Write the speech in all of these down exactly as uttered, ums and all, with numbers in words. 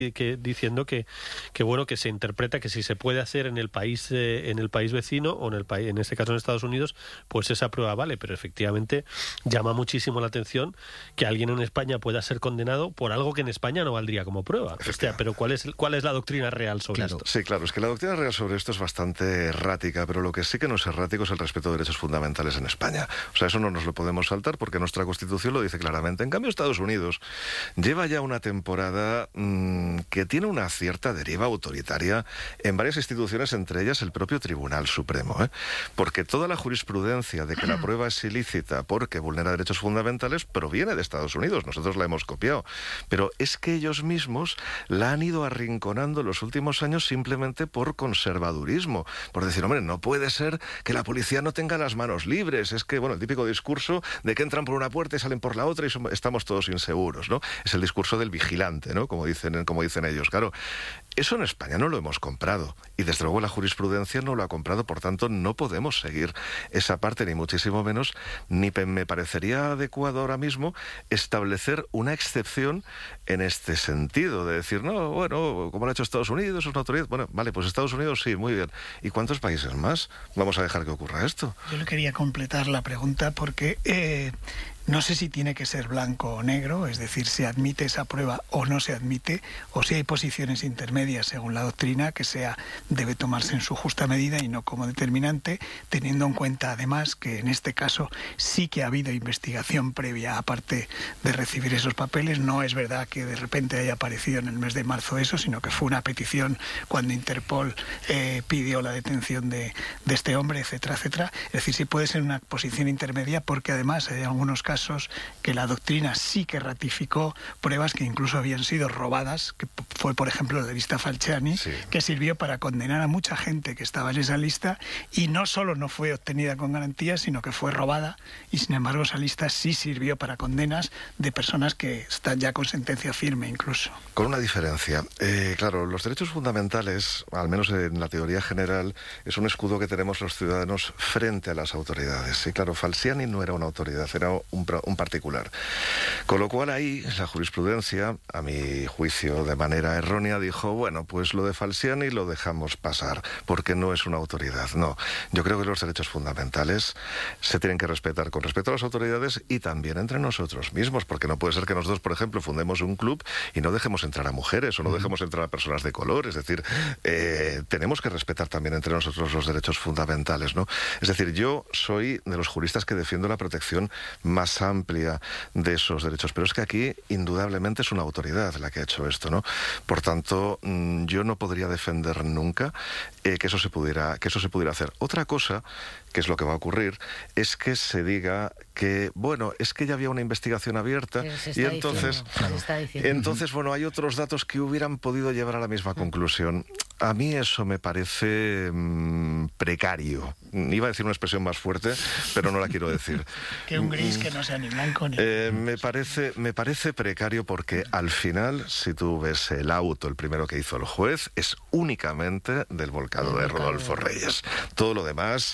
que diciendo que, que bueno que se interpreta que si se puede hacer en el país eh, en el país vecino o en el país, en este caso en Estados Unidos, pues esa prueba vale, pero efectivamente llama muchísimo la atención que alguien en España pueda ser condenado por algo que en España no valdría como prueba. Hostia, pero ¿cuál es cuál es la doctrina real sobre claro. esto? Sí, claro, es que la doctrina real sobre esto es bastante errática, pero lo que sí que no es errático es el respeto de derechos fundamentales en España. O sea, eso no nos lo podemos saltar porque nuestra Constitución lo dice claramente. En cambio, Estados Unidos lleva ya una temporada mmm, que tiene una cierta deriva autoritaria en varias instituciones, entre ellas el propio Tribunal Supremo, ¿eh? Porque toda la jurisprudencia de que la prueba es ilícita porque vulnera derechos fundamentales proviene de Estados Unidos, nosotros la hemos copiado, pero es que ellos mismos la han ido arrinconando en los últimos años simplemente por conservadurismo, por decir, hombre, no puede ser que la policía no tenga las manos libres, es que, bueno, el típico discurso de que entran por una puerta y salen por la otra y somos, estamos todos inseguros, ¿no? Es el discurso del vigilante, ¿no? Como dicen, como dicen ellos. Claro, eso en España no lo hemos comprado y desde luego la jurisprudencia no lo ha comprado, por tanto no podemos seguir esa parte, ni muchísimo menos, ni me parecería adecuado ahora mismo establecer una excepción en este sentido, de decir, no, bueno, como lo ha hecho Estados Unidos, es una autoridad, bueno, vale, pues Estados Unidos sí, muy bien. ¿Y cuántos países más vamos a dejar que ocurra esto? Yo le quería completar la pregunta porque eh, no sé si tiene que ser blanco o negro, es decir, se admite esa prueba o no se admite, o si hay posiciones intermedias según la doctrina que sea debe tomarse en su justa medida y no como determinante, teniendo en cuenta además que en este caso sí que ha habido investigación previa aparte de recibir esos papeles. No es verdad que de repente haya aparecido en el mes de marzo eso, sino que fue una petición cuando Interpol eh, pidió la detención de, de este hombre, etcétera, etcétera. Es decir, sí puede ser una posición intermedia porque además hay algunos casos que la doctrina sí que ratificó pruebas que incluso habían sido robadas, que fue por ejemplo la lista Falciani, sí, que sirvió para condenar a mucha gente que estaba en esa lista y no solo no fue obtenida con garantías, sino que fue robada y sin embargo esa lista sí sirvió para condenas de personas que están ya con sentencia firme incluso. Con una diferencia, eh, claro, los derechos fundamentales, al menos en la teoría general, es un escudo que tenemos los ciudadanos frente a las autoridades. Y claro, Falciani no era una autoridad, era un un particular. Con lo cual ahí la jurisprudencia, a mi juicio de manera errónea, dijo, bueno, pues lo de Falciani lo dejamos pasar, porque no es una autoridad. No, yo creo que los derechos fundamentales se tienen que respetar con respecto a las autoridades y también entre nosotros mismos, porque no puede ser que nosotros, por ejemplo, fundemos un club y no dejemos entrar a mujeres o no dejemos entrar a personas de color. Es decir, eh, tenemos que respetar también entre nosotros los derechos fundamentales, ¿no? Es decir, yo soy de los juristas que defiendo la protección más amplia de esos derechos, pero es que aquí indudablemente es una autoridad la que ha hecho esto, ¿no? Por tanto, yo no podría defender nunca eh, que eso se pudiera que eso se pudiera hacer. Otra cosa, que es lo que va a ocurrir, es que se diga que, bueno, es que ya había una investigación abierta y entonces, diciendo, entonces, bueno, hay otros datos que hubieran podido llevar a la misma conclusión. A mí eso me parece mmm, precario. Iba a decir una expresión más fuerte, pero no la quiero decir. Que un gris que no sea ni blanco ni... Eh, me parece, me parece precario porque al final, si tú ves el auto, el primero que hizo el juez, es únicamente del volcado de Rodolfo Reyes. Todo lo demás,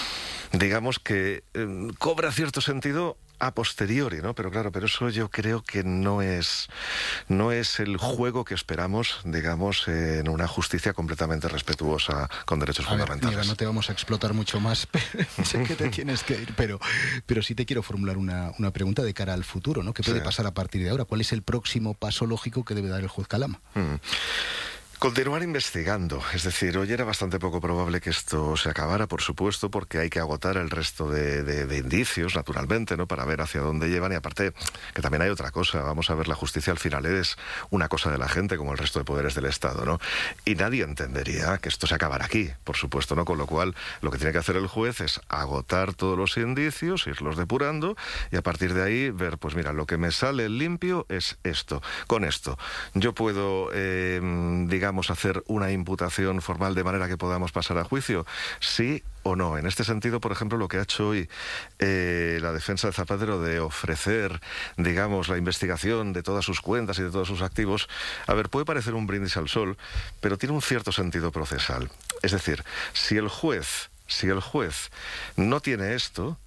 digamos que eh, cobra cierto sentido a posteriori, ¿no? Pero claro, pero eso yo creo que no es no es el juego que esperamos, digamos, en una justicia completamente respetuosa con derechos a fundamentales. Ver, mira, no te vamos a explotar mucho más, pero sé que te tienes que ir, pero, pero sí te quiero formular una, una pregunta de cara al futuro, ¿no? ¿Qué puede sí. pasar a partir de ahora? ¿Cuál es el próximo paso lógico que debe dar el juez Calama? Mm. Continuar investigando, es decir, hoy era bastante poco probable que esto se acabara, por supuesto, porque hay que agotar el resto de, de, de indicios, naturalmente, ¿no? Para ver hacia dónde llevan, y aparte que también hay otra cosa, vamos a ver, la justicia al final es una cosa de la gente, como el resto de poderes del Estado, ¿no? Y nadie entendería que esto se acabara aquí, por supuesto, ¿no? Con lo cual, lo que tiene que hacer el juez es agotar todos los indicios, irlos depurando, y a partir de ahí ver, pues mira, lo que me sale limpio es esto, con esto. Yo puedo, eh, digamos, hacer una imputación formal de manera que podamos pasar a juicio, sí o no. En este sentido, por ejemplo, lo que ha hecho hoy eh, la defensa de Zapatero de ofrecer, digamos, la investigación de todas sus cuentas y de todos sus activos, a ver, puede parecer un brindis al sol, pero tiene un cierto sentido procesal. Es decir, si el juez Si el juez no tiene esto,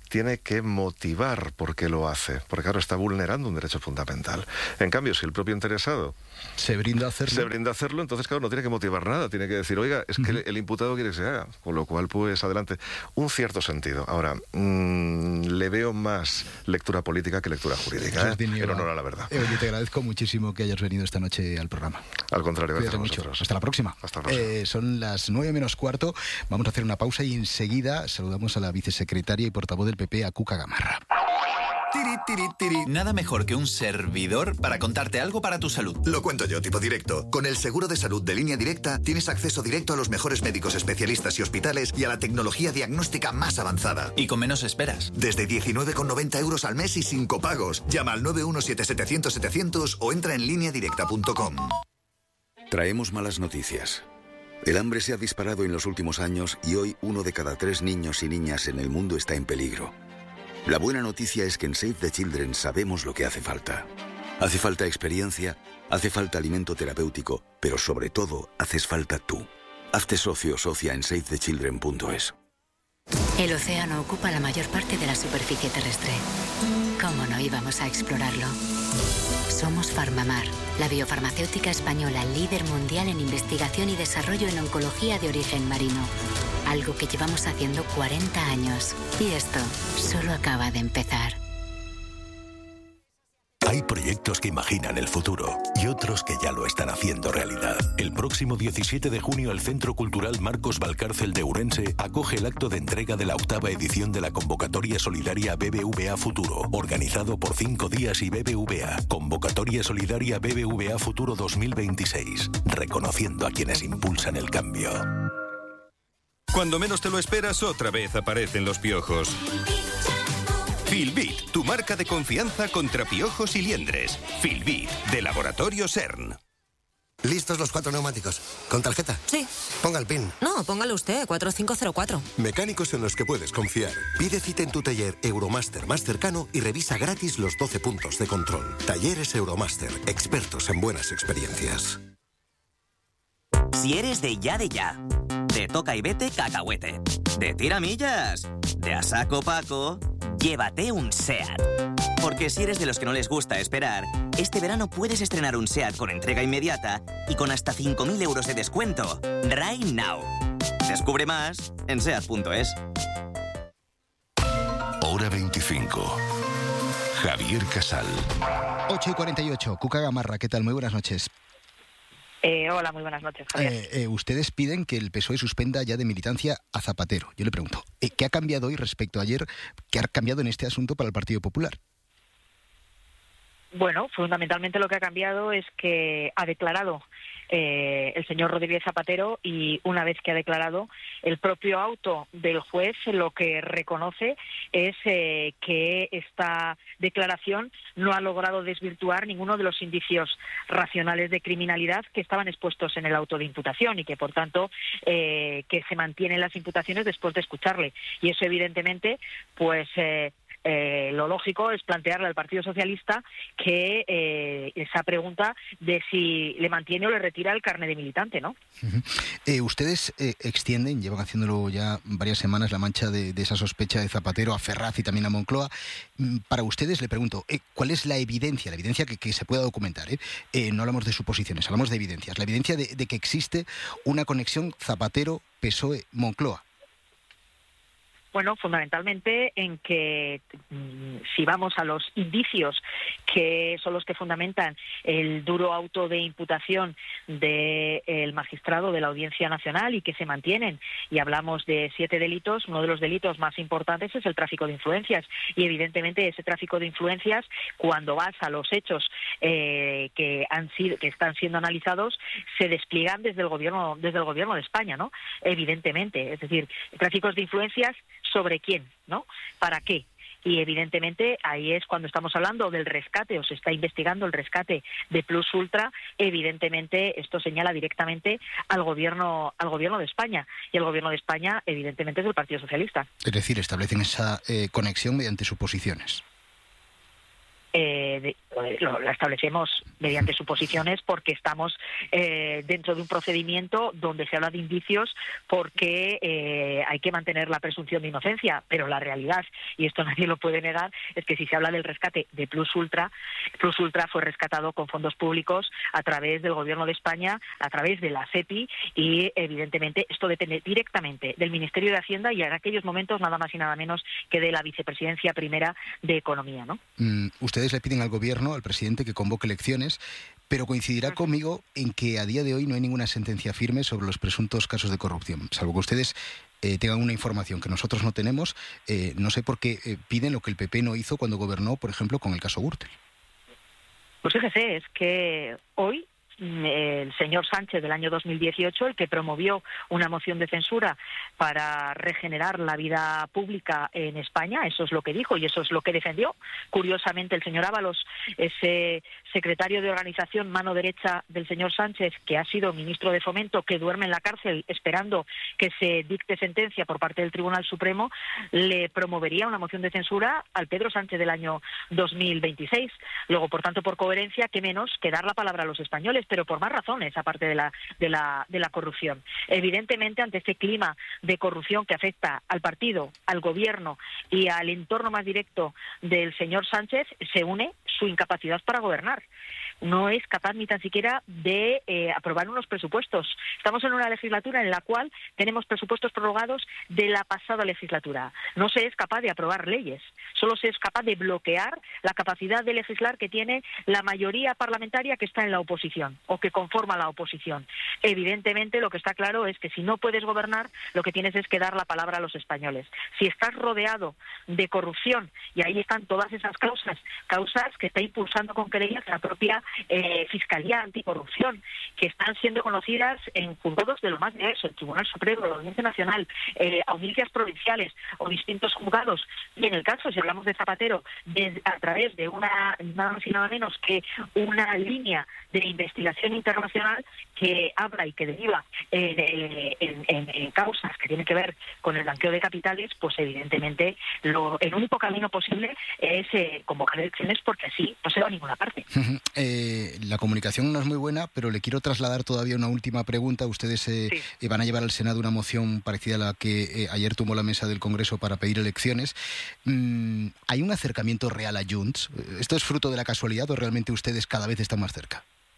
tiene que motivar por qué lo hace, porque claro, está vulnerando un derecho fundamental. En cambio, si el propio interesado se brinda a hacerlo, se brinda a hacerlo, entonces claro, no tiene que motivar nada, tiene que decir, oiga, es que uh-huh. el imputado quiere que se haga, con lo cual, pues adelante. Un cierto sentido. Ahora, mmm, le veo más lectura política que lectura jurídica, ¿eh? En honor a la verdad. Eh, oye, te agradezco muchísimo que hayas venido esta noche al programa. Al contrario, gracias a mucho. vosotros. Hasta la próxima. Hasta la próxima. Eh, son las nueve menos cuarto, vamos a hacer una pausa y enseguida saludamos a la vicesecretaria y portavoz del P P, a Cuca Gamarra. Tiri, tiri, tiri. Nada mejor que un servidor para contarte algo para tu salud. Lo cuento yo, tipo directo. Con el seguro de salud de Línea Directa tienes acceso directo a los mejores médicos especialistas y hospitales y a la tecnología diagnóstica más avanzada. Y con menos esperas. Desde diecinueve con noventa euros al mes y sin copagos. Llama al nueve uno siete setecientos setecientos o entra en línea directa punto com. Traemos malas noticias. El hambre se ha disparado en los últimos años y hoy uno de cada tres niños y niñas en el mundo está en peligro. La buena noticia es que en Save the Children sabemos lo que hace falta. Hace falta experiencia, hace falta alimento terapéutico, pero sobre todo, haces falta tú. Hazte socio o socia en save the children punto es. El océano ocupa la mayor parte de la superficie terrestre. ¿Cómo no íbamos a explorarlo? Somos Farmamar, la biofarmacéutica española líder mundial en investigación y desarrollo en oncología de origen marino. Algo que llevamos haciendo cuarenta años. Y esto solo acaba de empezar. Hay proyectos que imaginan el futuro y otros que ya lo están haciendo realidad. El próximo diecisiete de junio el Centro Cultural Marcos Valcárcel de Ourense acoge el acto de entrega de la octava edición de la convocatoria solidaria B B V A Futuro, organizado por Cinco Días y B B V A. Convocatoria solidaria B B V A Futuro dos mil veintiséis, reconociendo a quienes impulsan el cambio. Cuando menos te lo esperas, otra vez aparecen los piojos. Filbit, tu marca de confianza contra piojos y liendres. Filbit, de Laboratorio CERN. ¿Listos los cuatro neumáticos? ¿Con tarjeta? Sí. Ponga el PIN. No, póngalo usted, cuatro cinco cero cuatro. Mecánicos en los que puedes confiar. Pide cita en tu taller Euromaster más cercano y revisa gratis los doce puntos de control. Talleres Euromaster, expertos en buenas experiencias. Si eres de ya de ya, de toca y vete cacahuete, de tiramillas, de a saco Paco, llévate un SEAT. Porque si eres de los que no les gusta esperar, este verano puedes estrenar un SEAT con entrega inmediata y con hasta cinco mil euros de descuento. Right now. Descubre más en seat punto es. Hora veinticinco. Javier Casal. ocho y cuarenta y ocho. Cuca Gamarra, ¿qué tal? Muy buenas noches. Eh, hola, muy buenas noches, Javier. Eh, eh, ustedes piden que el P S O E suspenda ya de militancia a Zapatero. Yo le pregunto, eh, ¿qué ha cambiado hoy respecto a ayer? ¿Qué ha cambiado en este asunto para el Partido Popular? Bueno, fundamentalmente lo que ha cambiado es que ha declarado eh, el señor Rodríguez Zapatero y una vez que ha declarado, el propio auto del juez lo que reconoce es eh, que esta declaración no ha logrado desvirtuar ninguno de los indicios racionales de criminalidad que estaban expuestos en el auto de imputación y que, por tanto, eh, que se mantienen las imputaciones después de escucharle. Y eso, evidentemente, pues... Eh, Eh, lo lógico es plantearle al Partido Socialista que eh, esa pregunta de si le mantiene o le retira el carnet de militante, ¿no? Uh-huh. Eh, ustedes eh, extienden, llevan haciéndolo ya varias semanas, la mancha de, de esa sospecha de Zapatero a Ferraz y también a Moncloa. Para ustedes, le pregunto, eh, ¿cuál es la evidencia, la evidencia que, que se pueda documentar? Eh? Eh, no hablamos de suposiciones, hablamos de evidencias. La evidencia de, de que existe una conexión Zapatero-P S O E-Moncloa. Bueno, fundamentalmente en que mmm, si vamos a los indicios que son los que fundamentan el duro auto de imputación del magistrado de la Audiencia Nacional y que se mantienen, y hablamos de siete delitos, uno de los delitos más importantes es el tráfico de influencias, y evidentemente ese tráfico de influencias, cuando vas a los hechos eh, que han sido, que están siendo analizados, se despliegan desde el gobierno, desde el gobierno de España, ¿no? Evidentemente, es decir, tráficos de influencias ¿sobre quién? ¿No? ¿Para qué? Y evidentemente ahí es cuando estamos hablando del rescate o se está investigando el rescate de Plus Ultra. Evidentemente esto señala directamente al gobierno al gobierno de España y el gobierno de España evidentemente es del Partido Socialista. Es decir, establecen esa eh, conexión mediante suposiciones. Eh, de, lo, la establecemos mediante suposiciones porque estamos eh, dentro de un procedimiento donde se habla de indicios porque eh, hay que mantener la presunción de inocencia, pero la realidad, y esto nadie lo puede negar, es que si se habla del rescate de Plus Ultra, Plus Ultra fue rescatado con fondos públicos a través del Gobierno de España, a través de la SEPI, y evidentemente esto depende directamente del Ministerio de Hacienda y en aquellos momentos nada más y nada menos que de la Vicepresidencia Primera de Economía, ¿no? Mm, ustedes le piden al Gobierno, al presidente, que convoque elecciones, pero coincidirá uh-huh. conmigo en que a día de hoy no hay ninguna sentencia firme sobre los presuntos casos de corrupción, salvo que ustedes eh, tengan una información que nosotros no tenemos. Eh, no sé por qué eh, piden lo que el P P no hizo cuando gobernó, por ejemplo, con el caso Gürtel. Pues fíjese, es que hoy el señor Sánchez del año dos mil dieciocho, el que promovió una moción de censura para regenerar la vida pública en España, eso es lo que dijo y eso es lo que defendió. Curiosamente, el señor Ábalos, ese secretario de organización, mano derecha del señor Sánchez, que ha sido ministro de Fomento, que duerme en la cárcel esperando que se dicte sentencia por parte del Tribunal Supremo, le promovería una moción de censura al Pedro Sánchez del año dos mil veintiséis. Luego, por tanto, por coherencia, qué menos que dar la palabra a los españoles, pero por más razones, aparte de la, de la, de la corrupción. Evidentemente, ante este clima de corrupción que afecta al partido, al gobierno y al entorno más directo del señor Sánchez, se une su incapacidad para gobernar. No es capaz ni tan siquiera de eh, aprobar unos presupuestos. Estamos en una legislatura en la cual tenemos presupuestos prorrogados de la pasada legislatura. No se es capaz de aprobar leyes, solo se es capaz de bloquear la capacidad de legislar que tiene la mayoría parlamentaria que está en la oposición o que conforma la oposición. Evidentemente, lo que está claro es que si no puedes gobernar, lo que tienes es que dar la palabra a los españoles. Si estás rodeado de corrupción, y ahí están todas esas causas, causas que está impulsando con querellas la propia Eh, Fiscalía Anticorrupción, que están siendo conocidas en juzgados de lo más diverso, el Tribunal Supremo, la Audiencia Nacional, eh, audiencias provinciales o distintos juzgados. Y en el caso, si hablamos de Zapatero, de, a través de una, nada más y nada menos que una línea de investigación internacional que habla y que deriva en, en, en, en causas que tienen que ver con el blanqueo de capitales, pues evidentemente lo, el único camino posible es eh, convocar elecciones, porque así no se va a ninguna parte. Eh, la comunicación no es muy buena, pero le quiero trasladar todavía una última pregunta. Ustedes eh, sí. van a llevar al Senado una moción parecida a la que eh, ayer tomó la mesa del Congreso para pedir elecciones. Mm, ¿Hay un acercamiento real a Junts? ¿Esto es fruto de la casualidad o realmente ustedes cada vez están más cerca?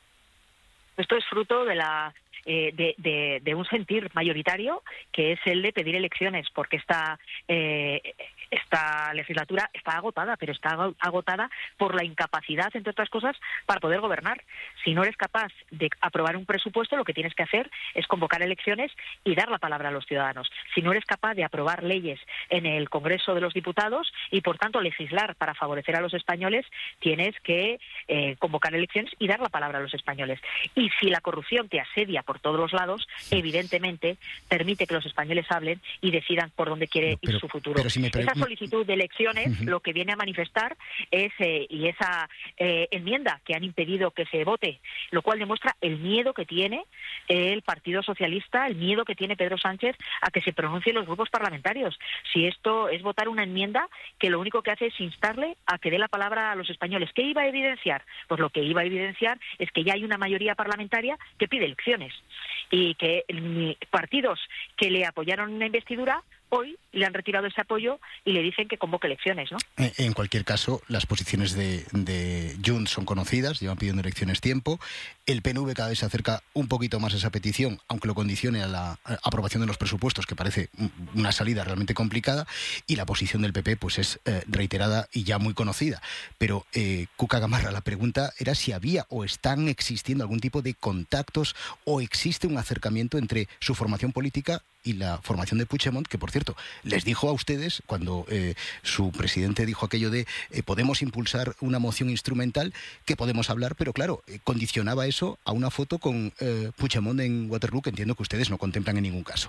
Esto es fruto de la eh, de, de, de un sentir mayoritario, que es el de pedir elecciones, porque esta eh, esta legislatura está agotada, pero está agotada por la incapacidad, entre otras cosas, para poder gobernar. Si no eres capaz de aprobar un presupuesto, lo que tienes que hacer es convocar elecciones y dar la palabra a los ciudadanos. Si no eres capaz de aprobar leyes en el Congreso de los Diputados y, por tanto, legislar para favorecer a los españoles, tienes que eh, convocar elecciones y dar la palabra a los españoles. Y si la corrupción te asedia por todos los lados, evidentemente permite que los españoles hablen y decidan por dónde quiere pero, ir su futuro. Pero si me Esa solicitud de elecciones uh-huh. lo que viene a manifestar es eh, y esa eh, enmienda que han impedido que se vote, lo cual demuestra el miedo que tiene el Partido Socialista, el miedo que tiene Pedro Sánchez a que se pronuncien los grupos parlamentarios. Si esto es votar una enmienda que lo único que hace es instarle a que dé la palabra a los españoles. ¿Qué iba a evidenciar? Pues lo que iba a evidenciar es que ya hay una mayoría parlamentaria que pide elecciones y que partidos que le apoyaron en la investidura hoy le han retirado ese apoyo y le dicen que convoque elecciones, ¿no? En cualquier caso, las posiciones de, de Junts son conocidas, llevan pidiendo elecciones tiempo. El P N V cada vez se acerca un poquito más a esa petición, aunque lo condicione a la aprobación de los presupuestos, que parece una salida realmente complicada, y la posición del P P pues es eh, reiterada y ya muy conocida. Pero, eh, Cuca Gamarra, la pregunta era si había o están existiendo algún tipo de contactos o existe un acercamiento entre su formación política y la formación de Puigdemont, que por cierto les dijo a ustedes cuando eh, su presidente dijo aquello de eh, podemos impulsar una moción instrumental, que podemos hablar, pero claro, eh, condicionaba eso a una foto con eh, Puigdemont en Waterloo, que entiendo que ustedes no contemplan en ningún caso.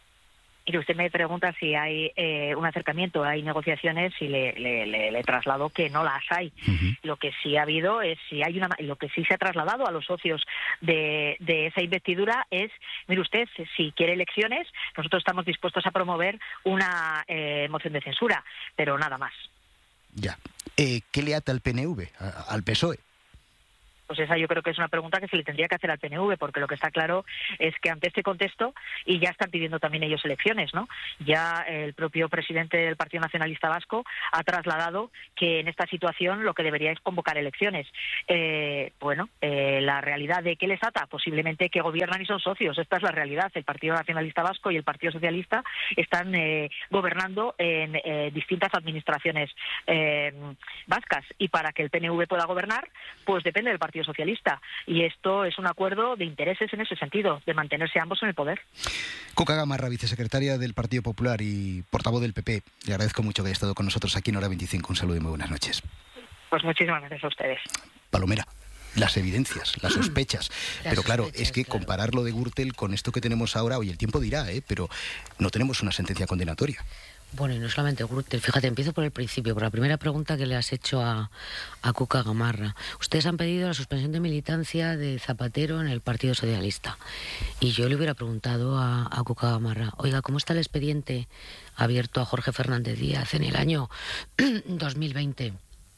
Y usted me pregunta si hay eh, un acercamiento, hay negociaciones, y le, le, le, le traslado que no las hay. Uh-huh. Lo que sí ha habido es, si hay una, lo que sí se ha trasladado a los socios de, de esa investidura es, mire usted, si quiere elecciones, nosotros estamos dispuestos a promover una eh, moción de censura, pero nada más. Ya. Eh, ¿Qué le ata al P N V, a, al P S O E? Pues esa yo creo que es una pregunta que se le tendría que hacer al P N V, porque lo que está claro es que ante este contexto, y ya están pidiendo también ellos elecciones, ¿no? Ya el propio presidente del Partido Nacionalista Vasco ha trasladado que en esta situación lo que debería es convocar elecciones. Eh, bueno, eh, la realidad de qué les ata, posiblemente que gobiernan y son socios. Esta es la realidad. El Partido Nacionalista Vasco y el Partido Socialista están eh, gobernando en eh, distintas administraciones eh, vascas, y para que el P N V pueda gobernar, pues depende del Partido Socialista, y esto es un acuerdo de intereses en ese sentido, de mantenerse ambos en el poder. Cuca Gamarra, vicesecretaria del Partido Popular y portavoz del P P, le agradezco mucho que haya estado con nosotros aquí en Hora veinticinco. Un saludo y muy buenas noches. Pues muchísimas gracias a ustedes. Palomera, las evidencias, las sospechas. Las pero claro, sospechas, es que claro. comparar lo de Gürtel con esto que tenemos ahora, oye, el tiempo dirá, ¿eh? Pero no tenemos una sentencia condenatoria. Bueno, y no solamente Gürtel. Fíjate, empiezo por el principio, por la primera pregunta que le has hecho a, a Cuca Gamarra. Ustedes han pedido la suspensión de militancia de Zapatero en el Partido Socialista. Y yo le hubiera preguntado a, a Cuca Gamarra, oiga, ¿cómo está el expediente abierto a Jorge Fernández Díaz en el año dos mil veinte?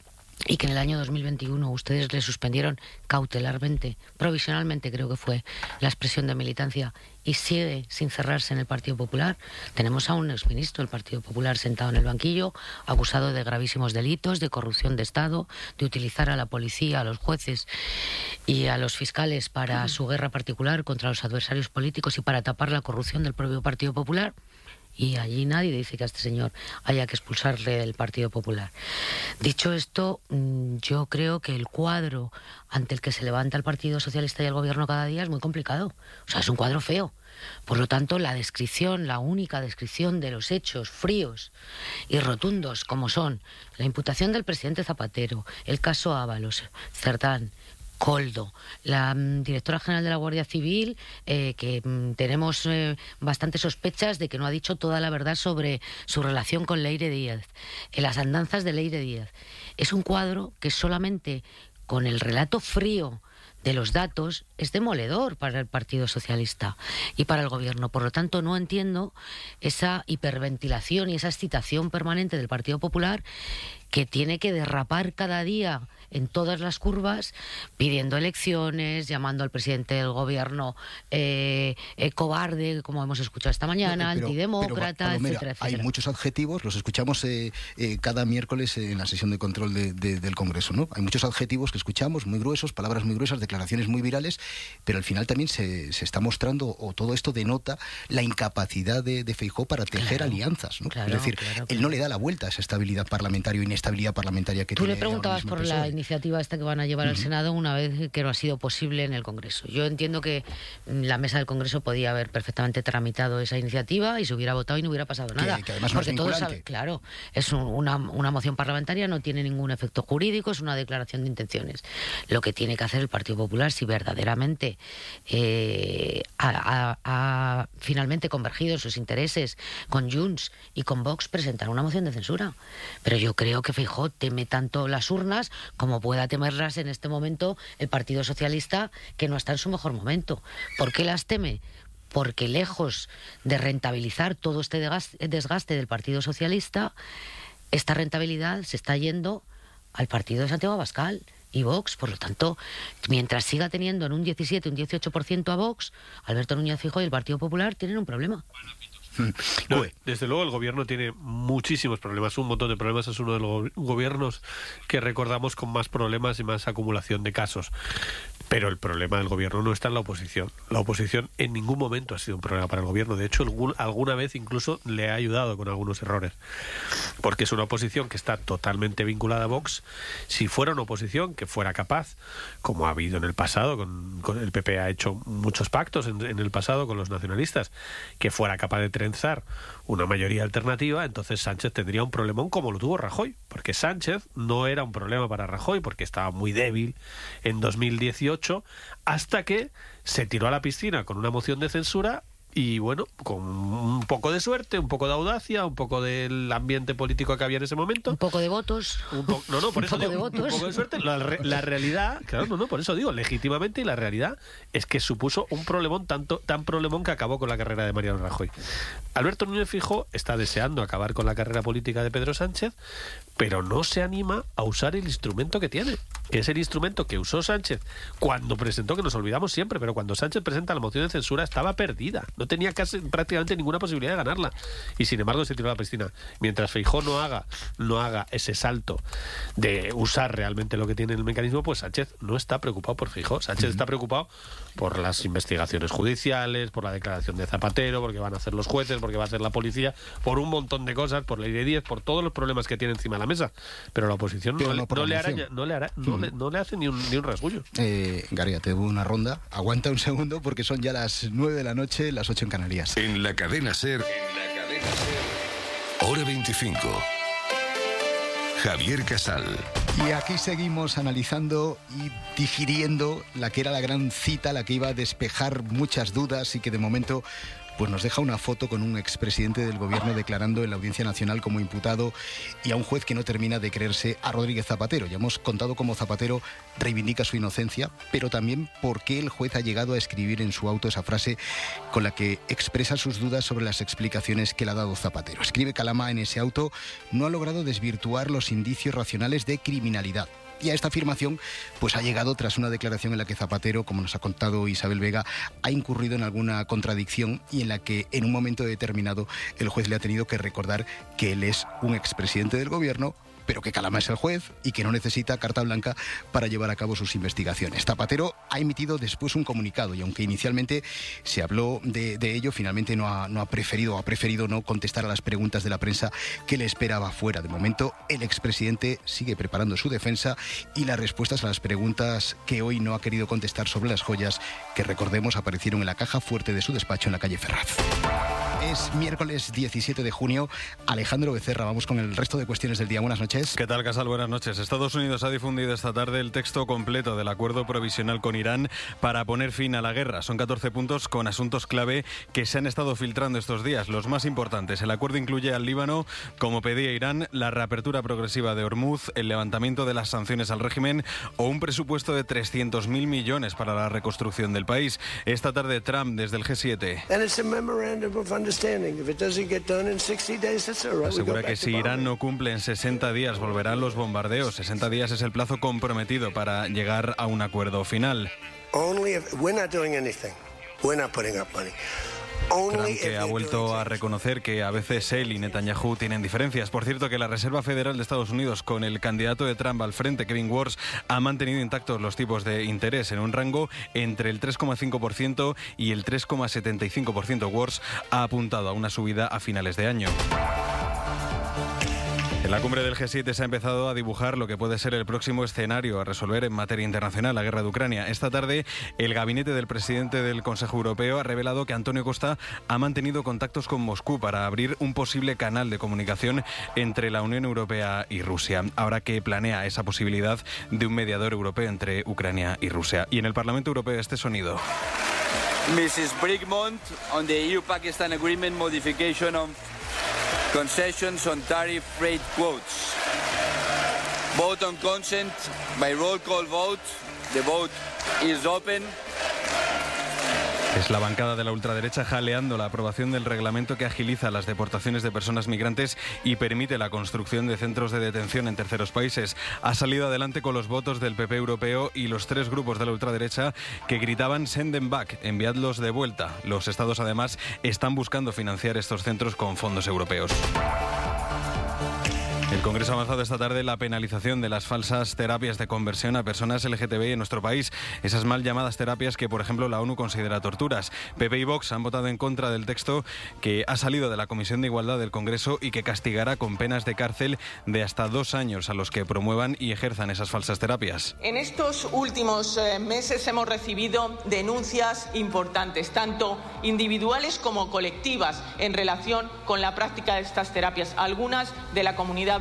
Y que en el año dos mil veintiuno ustedes le suspendieron cautelarmente, provisionalmente creo que fue la expresión de militancia, y sigue sin cerrarse en el Partido Popular. Tenemos a un exministro del Partido Popular sentado en el banquillo, acusado de gravísimos delitos, de corrupción de Estado, de utilizar a la policía, a los jueces y a los fiscales para su guerra particular contra los adversarios políticos y para tapar la corrupción del propio Partido Popular. Y allí nadie dice que a este señor haya que expulsarle del Partido Popular. Dicho esto, yo creo que el cuadro ante el que se levanta el Partido Socialista y el Gobierno cada día es muy complicado. O sea, es un cuadro feo. Por lo tanto, la descripción, la única descripción de los hechos fríos y rotundos como son la imputación del presidente Zapatero, el caso Ábalos, Cerdán, Coldo, la mm, directora general de la Guardia Civil, eh, que mm, tenemos eh, bastantes sospechas de que no ha dicho toda la verdad sobre su relación con Leire Díaz, eh, las andanzas de Leire Díaz. Es un cuadro que solamente con el relato frío de los datos es demoledor para el Partido Socialista y para el Gobierno. Por lo tanto, no entiendo esa hiperventilación y esa excitación permanente del Partido Popular, que tiene que derrapar cada día en todas las curvas, pidiendo elecciones, llamando al presidente del Gobierno eh, eh, cobarde, como hemos escuchado esta mañana, no, pero, antidemócrata, pero, Palomera, etcétera, etcétera. Hay muchos adjetivos, los escuchamos eh, eh, cada miércoles en la sesión de control de, de, del Congreso, ¿no? Hay muchos adjetivos que escuchamos, muy gruesos, palabras muy gruesas, declaraciones muy virales, pero al final también se, se está mostrando, o todo esto denota la incapacidad de, de Feijóo para tejer claro, alianzas, ¿no? Claro, es decir, claro, claro. Él no le da la vuelta a esa estabilidad parlamentaria o inestabilidad parlamentaria que Tú tiene. Tú le preguntabas por la iniciativa esta que van a llevar uh-huh. al Senado una vez que no ha sido posible en el Congreso. Yo entiendo que la mesa del Congreso podía haber perfectamente tramitado esa iniciativa y se hubiera votado y no hubiera pasado nada. Que, que además porque no es todos saben, claro, es un, una, una moción parlamentaria, no tiene ningún efecto jurídico, es una declaración de intenciones. Lo que tiene que hacer el Partido Popular, si verdaderamente eh, ha, ha, ha finalmente convergido sus intereses con Junts y con Vox, presentar una moción de censura. Pero yo creo que Feijóo teme tanto las urnas como pueda temerlas en este momento el Partido Socialista, que no está en su mejor momento. ¿Por qué las teme? Porque lejos de rentabilizar todo este desgaste del Partido Socialista, esta rentabilidad se está yendo al partido de Santiago Abascal y Vox. Por lo tanto, mientras siga teniendo en un diecisiete, un dieciocho por ciento a Vox, Alberto Núñez Feijóo y el Partido Popular tienen un problema. No, desde luego el gobierno tiene muchísimos problemas, un montón de problemas. Es uno de los gobiernos que recordamos con más problemas y más acumulación de casos. Pero el problema del gobierno no está en la oposición. La oposición en ningún momento ha sido un problema para el gobierno. De hecho, alguna vez incluso le ha ayudado con algunos errores. Porque es una oposición que está totalmente vinculada a Vox. Si fuera una oposición que fuera capaz, como ha habido en el pasado, con, con el P P ha hecho muchos pactos en, en el pasado con los nacionalistas, que fuera capaz de trenzar una mayoría alternativa, entonces Sánchez tendría un problemón como lo tuvo Rajoy. Porque Sánchez no era un problema para Rajoy, porque estaba muy débil en dos mil dieciocho, hasta que se tiró a la piscina con una moción de censura y bueno, con un poco de suerte, un poco de audacia, un poco del ambiente político que había en ese momento. Un poco de votos. Un po- no, no, por un eso poco digo, de votos. un poco de suerte. La, re- la realidad, claro, no, no, por eso digo, legítimamente, y la realidad es que supuso un problemón tanto, tan problemón que acabó con la carrera de Mariano Rajoy. Alberto Núñez Feijóo está deseando acabar con la carrera política de Pedro Sánchez, pero no se anima a usar el instrumento que tiene, que es el instrumento que usó Sánchez cuando presentó, que nos olvidamos siempre, pero cuando Sánchez presenta la moción de censura estaba perdida, no tenía casi prácticamente ninguna posibilidad de ganarla, y sin embargo se tiró a la piscina. Mientras Feijóo no haga, no haga ese salto de usar realmente lo que tiene el mecanismo, pues Sánchez no está preocupado por Feijóo. Sánchez uh-huh. está preocupado por las investigaciones judiciales, por la declaración de Zapatero, porque van a hacer los jueces, porque va a hacer la policía, por un montón de cosas, por ley de diez, por todos los problemas que tiene encima de la mesa. Pero la oposición no, no, no le araña, no le, ara, no, uh-huh. le, no le hace ni un, ni un rasguño. Eh, Garia, te doy una ronda. Aguanta un segundo porque son ya las nueve de la noche, las ocho en Canarias. En la cadena SER, en la cadena SER, hora veinticinco. Javier Casal. Y aquí seguimos analizando y digiriendo la que era la gran cita, la que iba a despejar muchas dudas y que de momento pues nos deja una foto con un expresidente del gobierno declarando en la Audiencia Nacional como imputado y a un juez que no termina de creerse a Rodríguez Zapatero. Ya hemos contado cómo Zapatero reivindica su inocencia, pero también por qué el juez ha llegado a escribir en su auto esa frase con la que expresa sus dudas sobre las explicaciones que le ha dado Zapatero. Escribe Calama en ese auto: no ha logrado desvirtuar los indicios racionales de criminalidad. Y a esta afirmación pues ha llegado tras una declaración en la que Zapatero, como nos ha contado Isabel Vega, ha incurrido en alguna contradicción y en la que en un momento determinado el juez le ha tenido que recordar que él es un expresidente del gobierno, pero que Calama es el juez y que no necesita carta blanca para llevar a cabo sus investigaciones. Zapatero ha emitido después un comunicado y aunque inicialmente se habló de, de ello, finalmente no ha, no ha preferido, ha preferido no contestar a las preguntas de la prensa que le esperaba fuera. De momento, el expresidente sigue preparando su defensa y las respuestas a las preguntas que hoy no ha querido contestar sobre las joyas que, recordemos, aparecieron en la caja fuerte de su despacho en la calle Ferraz. Es miércoles diecisiete de junio. Alejandro Becerra, vamos con el resto de cuestiones del día. Buenas noches. ¿Qué tal, Casal? Buenas noches. Estados Unidos ha difundido esta tarde el texto completo del acuerdo provisional con Irán para poner fin a la guerra. Son catorce puntos con asuntos clave que se han estado filtrando estos días. Los más importantes: el acuerdo incluye al Líbano, como pedía Irán, la reapertura progresiva de Hormuz, el levantamiento de las sanciones al régimen o un presupuesto de trescientos mil millones para la reconstrucción del país. Esta tarde Trump, desde el G siete, asegura que si Irán no cumple en sesenta días volverán los bombardeos. sesenta días es el plazo comprometido para llegar a un acuerdo final. Trump, que ha vuelto a reconocer que a veces él y Netanyahu tienen diferencias. Por cierto, que la Reserva Federal de Estados Unidos, con el candidato de Trump al frente, Kevin Warsh, ha mantenido intactos los tipos de interés en un rango entre el tres coma cinco por ciento y el tres coma setenta y cinco por ciento. Warsh ha apuntado a una subida a finales de año. En la cumbre del G siete se ha empezado a dibujar lo que puede ser el próximo escenario a resolver en materia internacional, la guerra de Ucrania. Esta tarde, el gabinete del presidente del Consejo Europeo ha revelado que Antonio Costa ha mantenido contactos con Moscú para abrir un posible canal de comunicación entre la Unión Europea y Rusia. Ahora que planea esa posibilidad de un mediador europeo entre Ucrania y Rusia. Y en el Parlamento Europeo, este sonido. missus Brickmont, on the E U-Pakistan Agreement modification on concessions on tariff rate quotes. Vote on consent by roll call vote. The vote is open. Es la bancada de la ultraderecha jaleando la aprobación del reglamento que agiliza las deportaciones de personas migrantes y permite la construcción de centros de detención en terceros países. Ha salido adelante con los votos del P P europeo y los tres grupos de la ultraderecha que gritaban "send them back", enviadlos de vuelta. Los estados, además, están buscando financiar estos centros con fondos europeos. El Congreso ha avanzado esta tarde la penalización de las falsas terapias de conversión a personas L G T B I en nuestro país. Esas mal llamadas terapias que, por ejemplo, la ONU considera torturas. P P y Vox han votado en contra del texto que ha salido de la Comisión de Igualdad del Congreso y que castigará con penas de cárcel de hasta dos años a los que promuevan y ejerzan esas falsas terapias. En estos últimos eh, meses hemos recibido denuncias importantes, tanto individuales como colectivas, en relación con la práctica de estas terapias, algunas de la comunidad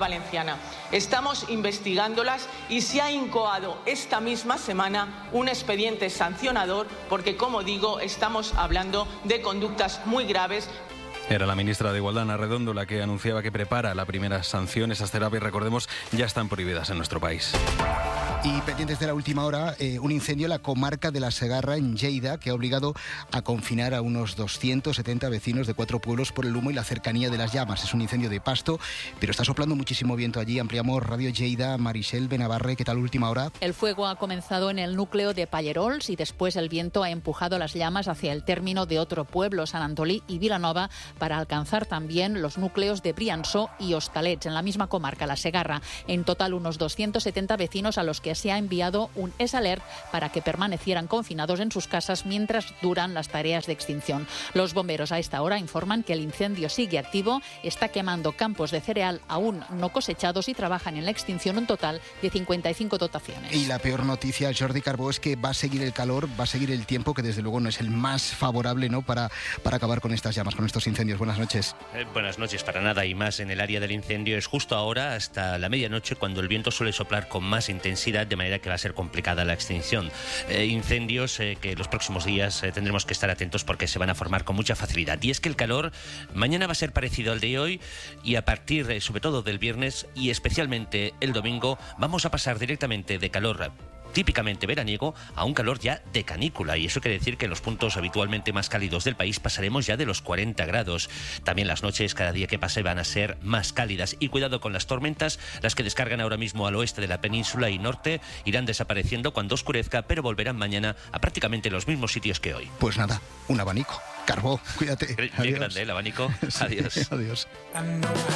Valenciana. Estamos investigándolas y se ha incoado esta misma semana un expediente sancionador porque, como digo, estamos hablando de conductas muy graves. Era la ministra de Igualdad, Ana Redondo, la que anunciaba que prepara la primera sanción. Esas terapias, recordemos, ya están prohibidas en nuestro país. Y pendientes de la última hora, eh, un incendio en la comarca de la Segarra, en Lleida, que ha obligado a confinar a unos doscientos setenta vecinos de cuatro pueblos por el humo y la cercanía de las llamas. Es un incendio de pasto, pero está soplando muchísimo viento allí. Ampliamos Radio Lleida. Marisel Benavarre, ¿qué tal última hora? El fuego ha comenzado en el núcleo de Pallerols y después el viento ha empujado las llamas hacia el término de otro pueblo, Sant Antolí y Vilanova, para alcanzar también los núcleos de Briansó y Hostalets, en la misma comarca, la Segarra. En total, unos doscientos setenta vecinos a los que se ha enviado un S alert para que permanecieran confinados en sus casas mientras duran las tareas de extinción. Los bomberos a esta hora informan que el incendio sigue activo, está quemando campos de cereal aún no cosechados y trabajan en la extinción un total de cincuenta y cinco dotaciones. Y la peor noticia, Jordi Carbó, es que va a seguir el calor, va a seguir el tiempo, que desde luego no es el más favorable, ¿no?, para, para acabar con estas llamas, con estos incendios. Buenas noches. Eh, buenas noches, para nada, y más en el área del incendio. Es justo ahora, hasta la medianoche, cuando el viento suele soplar con más intensidad, de manera que va a ser complicada la extinción. Eh, incendios eh, que los próximos días eh, tendremos que estar atentos porque se van a formar con mucha facilidad. Y es que el calor mañana va a ser parecido al de hoy y a partir, eh, sobre todo, del viernes y especialmente el domingo, vamos a pasar directamente de calor típicamente veraniego a un calor ya de canícula, y eso quiere decir que en los puntos habitualmente más cálidos del país pasaremos ya de los cuarenta grados. También las noches cada día que pase van a ser más cálidas, y cuidado con las tormentas. Las que descargan ahora mismo al oeste de la península y norte irán desapareciendo cuando oscurezca, pero volverán mañana a prácticamente los mismos sitios que hoy. Pues nada, un abanico. Carbó, cuídate. Bien grande el abanico. Adiós. Sí, adiós.